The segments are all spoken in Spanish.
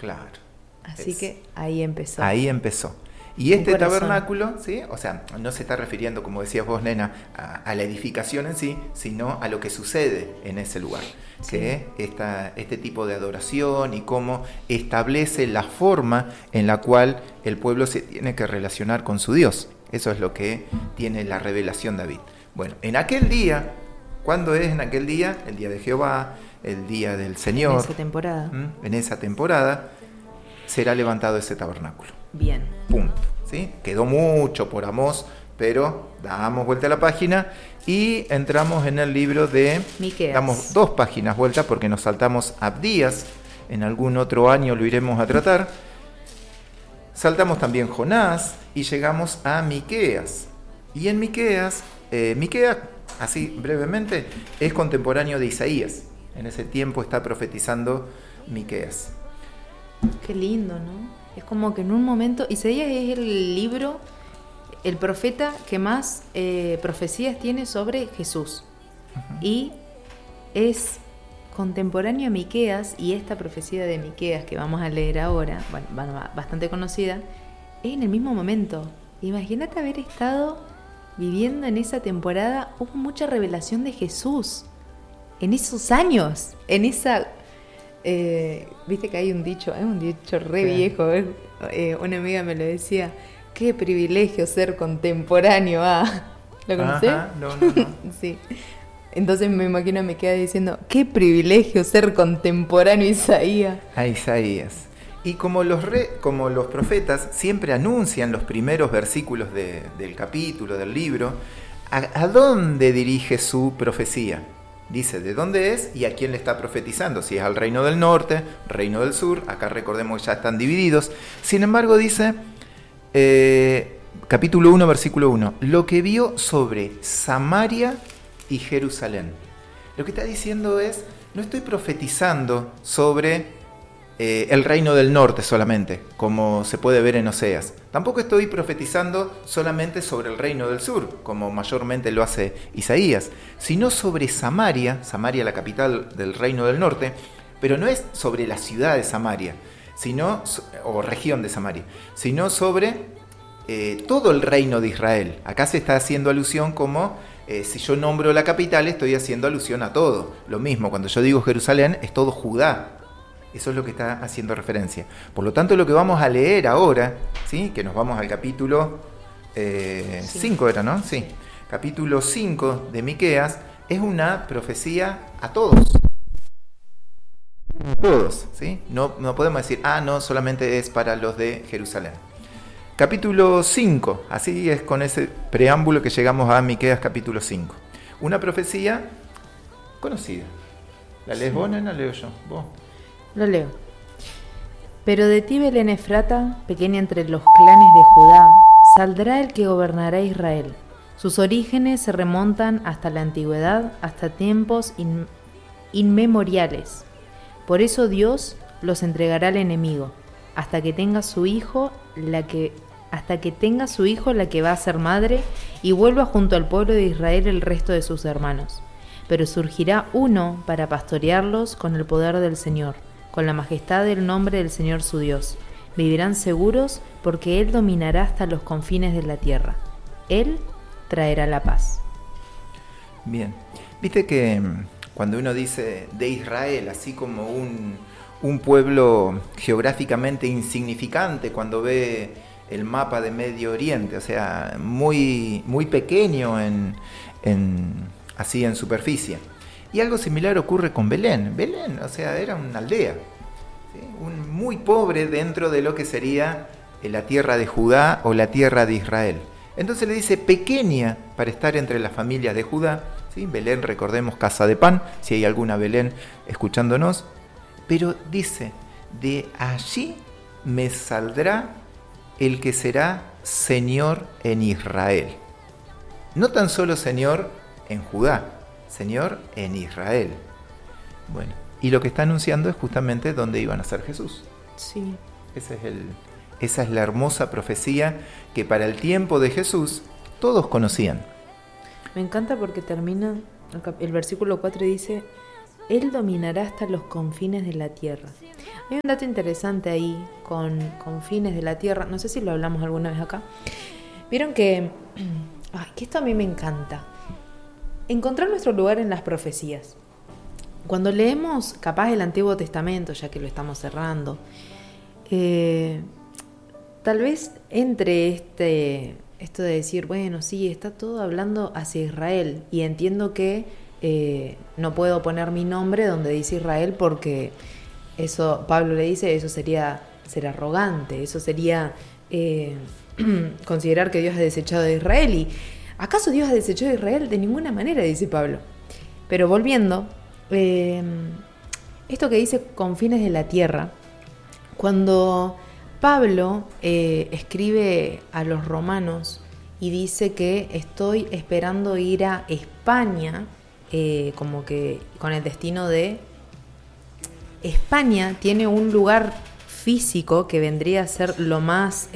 Claro. Así que ahí empezó. Ahí empezó. Y este tabernáculo, ¿sí? O sea, no se está refiriendo, como decías vos, nena, a la edificación en sí, sino a lo que sucede en ese lugar. Sí. Que este tipo de adoración y cómo establece la forma en la cual el pueblo se tiene que relacionar con su Dios. Eso es lo que tiene la revelación David. Bueno, en aquel día, ¿cuándo es en aquel día? El día de Jehová, el día del Señor. En esa temporada. En esa temporada será levantado ese tabernáculo. Bien. Punto. ¿Sí? Quedó mucho por Amós, pero damos vuelta a la página y entramos en el libro de Miqueas. Damos 2 páginas vuelta porque nos saltamos Abdías. En algún otro año lo iremos a tratar. Saltamos también Jonás y llegamos a Miqueas. Y en Miqueas, así brevemente, es contemporáneo de Isaías. En ese tiempo está profetizando Miqueas. Qué lindo, ¿no? Es como que en un momento... Isaías es el libro, el profeta que más profecías tiene sobre Jesús. Uh-huh. Y es contemporáneo a Miqueas, y esta profecía de Miqueas que vamos a leer ahora, bueno, bastante conocida, es en el mismo momento. Imagínate haber estado viviendo en esa temporada. Hubo mucha revelación de Jesús en esos años, en esa... viste que hay un dicho, es un dicho re viejo, una amiga me lo decía, qué privilegio ser contemporáneo a... ¿Lo conocés? No. Sí. Entonces me queda diciendo, qué privilegio ser contemporáneo a Isaías. A Isaías. Y como los profetas siempre anuncian los primeros versículos del capítulo, del libro, ¿a dónde dirige su profecía? Dice de dónde es y a quién le está profetizando, si es al reino del norte, reino del sur. Acá recordemos que ya están divididos. Sin embargo dice, capítulo 1, versículo 1, lo que vio sobre Samaria y Jerusalén. Lo que está diciendo es, no estoy profetizando sobre el reino del norte solamente, como se puede ver en Oseas. Tampoco estoy profetizando solamente sobre el reino del sur, como mayormente lo hace Isaías, sino sobre Samaria, la capital del reino del norte, pero no es sobre la ciudad de Samaria, o región de Samaria, sino sobre todo el reino de Israel. Acá se está haciendo alusión como, si yo nombro la capital, estoy haciendo alusión a todo. Lo mismo, cuando yo digo Jerusalén, es todo Judá. Eso es lo que está haciendo referencia. Por lo tanto, lo que vamos a leer ahora, ¿sí? Que nos vamos al capítulo 5, ¿era, no? Sí. Capítulo 5 de Miqueas es una profecía a todos. Todos, ¿sí? No podemos decir, no, solamente es para los de Jerusalén. Capítulo 5, así es con ese preámbulo que llegamos a Miqueas capítulo 5. Una profecía conocida. ¿La lees vos, nena? ¿Leo yo? ¿Vos? Lo leo. Pero de ti, Belén Efrata, pequeña entre los clanes de Judá, saldrá el que gobernará Israel. Sus orígenes se remontan hasta la antigüedad, hasta tiempos inmemoriales. Por eso Dios los entregará al enemigo, hasta que tenga su hijo la que va a ser madre, y vuelva junto al pueblo de Israel el resto de sus hermanos. Pero surgirá uno para pastorearlos con el poder del Señor, con la majestad del nombre del Señor su Dios. Vivirán seguros porque Él dominará hasta los confines de la tierra. Él traerá la paz. Bien, viste que cuando uno dice de Israel, así como un pueblo geográficamente insignificante, cuando ve el mapa de Medio Oriente, o sea, muy, muy pequeño así en superficie. Y algo similar ocurre con Belén. Belén, o sea, era una aldea, ¿sí? Muy pobre dentro de lo que sería la tierra de Judá o la tierra de Israel. Entonces le dice pequeña para estar entre las familias de Judá, ¿sí? Belén, recordemos, casa de pan, si hay alguna Belén escuchándonos. Pero dice, de allí me saldrá el que será Señor en Israel. No tan solo Señor en Judá, Señor en Israel. Bueno, y lo que está anunciando es justamente dónde iban a ser Jesús. Sí. Esa es la hermosa profecía que para el tiempo de Jesús todos conocían. Me encanta porque termina el versículo 4 y dice, Él dominará hasta los confines de la tierra. Hay un dato interesante ahí con confines de la tierra. No sé si lo hablamos alguna vez acá. Vieron que esto a mí me encanta. Encontrar nuestro lugar en las profecías. Cuando leemos capaz el Antiguo Testamento, ya que lo estamos cerrando, tal vez entre esto de decir, bueno, sí, está todo hablando hacia Israel, y entiendo que no puedo poner mi nombre donde dice Israel, porque eso, Pablo le dice, eso sería ser arrogante, eso sería considerar que Dios ha desechado de Israel. ¿Y acaso Dios ha desechado de Israel? De ninguna manera, dice Pablo. Pero volviendo, esto que dice confines de la tierra, cuando Pablo escribe a los romanos y dice que estoy esperando ir a España, como que con el destino de España, tiene un lugar físico que vendría a ser lo más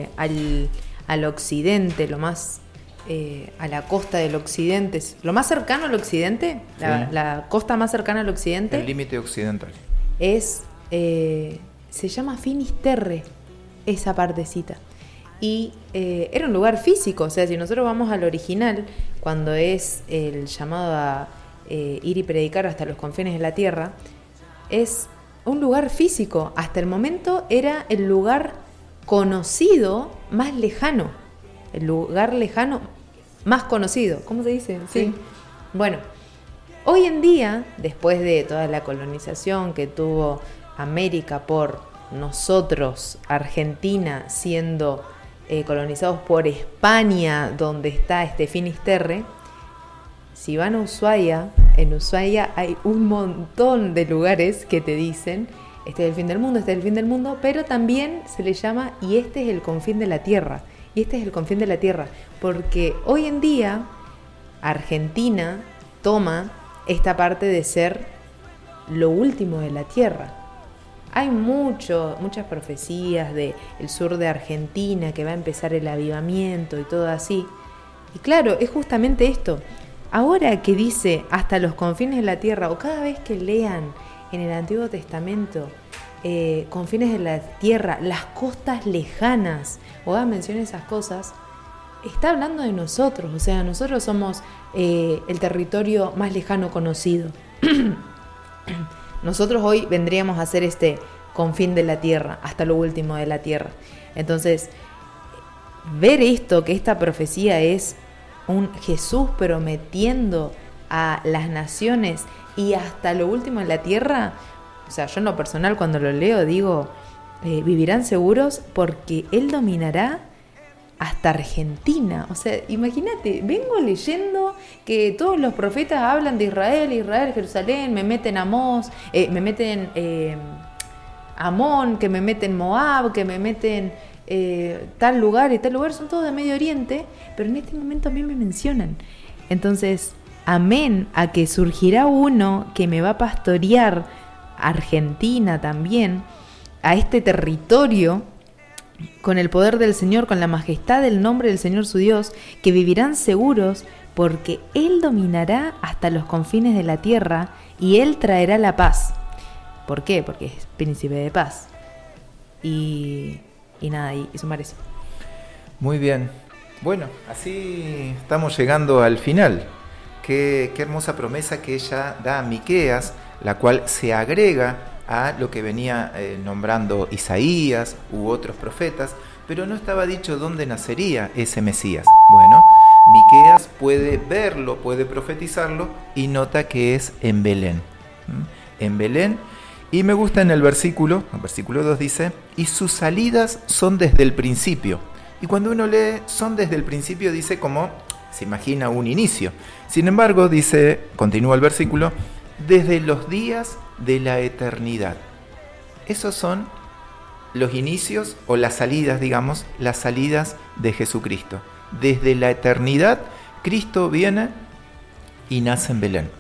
al occidente, lo más a la costa del occidente, lo más cercano al occidente, sí. La costa más cercana al occidente. El límite occidental. Es, se llama Finisterre, esa partecita. Y era un lugar físico, o sea, si nosotros vamos al original, cuando es el llamado a ir y predicar hasta los confines de la tierra, es un lugar físico. Hasta el momento era el lugar conocido más lejano, el lugar lejano más conocido. ¿Cómo se dice? Sí. Bueno, hoy en día, después de toda la colonización que tuvo América por nosotros, Argentina, siendo colonizados por España, donde está este Finisterre, si van a Ushuaia, en Ushuaia hay un montón de lugares que te dicen, este es el fin del mundo, este es el fin del mundo, pero también se le llama, y este es el confín de la tierra, y este es el confín de la tierra, porque hoy en día Argentina toma esta parte de ser lo último de la tierra. Hay muchas profecías del sur de Argentina, que va a empezar el avivamiento y todo así. Y claro, es justamente esto. Ahora que dice hasta los confines de la tierra, o cada vez que lean en el Antiguo Testamento confines de la tierra, las costas lejanas, o hagan mención a esas cosas, está hablando de nosotros. O sea, nosotros somos el territorio más lejano conocido. Nosotros hoy vendríamos a ser este confín de la tierra, hasta lo último de la tierra. Entonces, ver esto, que esta profecía es un Jesús prometiendo a las naciones y hasta lo último de la tierra, o sea, yo en lo personal cuando lo leo digo, vivirán seguros porque Él dominará hasta Argentina. O sea, imagínate, vengo leyendo que todos los profetas hablan de Israel, Jerusalén, me meten Amós, me meten Amón, que me meten Moab, que me meten tal lugar y tal lugar, son todos de Medio Oriente, pero en este momento a mí me mencionan. Entonces, amén a que surgirá uno que me va a pastorear Argentina también, a este territorio, con el poder del Señor, con la majestad del nombre del Señor su Dios, que vivirán seguros porque Él dominará hasta los confines de la tierra y Él traerá la paz. ¿Por qué? Porque es príncipe de paz. Y nada, y sumar eso. Muy bien. Bueno, así estamos llegando al final. Qué hermosa promesa que ella da a Miqueas, la cual se agrega a lo que venía nombrando Isaías u otros profetas, pero no estaba dicho dónde nacería ese Mesías. Bueno, Miqueas puede verlo, puede profetizarlo y nota que es en Belén. En Belén, y me gusta en el versículo 2 dice, y sus salidas son desde el principio. Y cuando uno lee son desde el principio, dice como se imagina un inicio. Sin embargo, dice, continúa el versículo, desde los días de la eternidad. Esos son los inicios o las salidas, digamos, las salidas de Jesucristo. Desde la eternidad, Cristo viene y nace en Belén.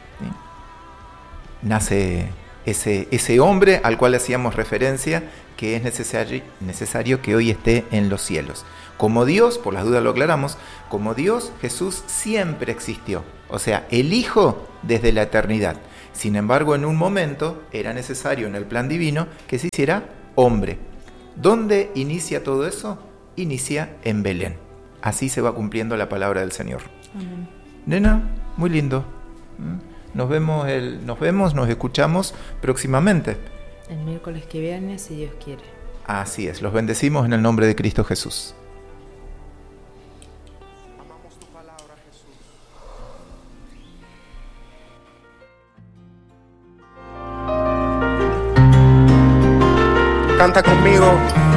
¿Sí? Nace ese hombre al cual hacíamos referencia, que es necesario que hoy esté en los cielos. Como Dios, por las dudas lo aclaramos, como Dios, Jesús siempre existió. O sea, el Hijo desde la eternidad. Sin embargo, en un momento era necesario en el plan divino que se hiciera hombre. ¿Dónde inicia todo eso? Inicia en Belén. Así se va cumpliendo la palabra del Señor. Amén. Nena, muy lindo. Nos escuchamos próximamente. El miércoles que viene, si Dios quiere. Así es, los bendecimos en el nombre de Cristo Jesús. Amamos tu palabra, Jesús. Canta conmigo.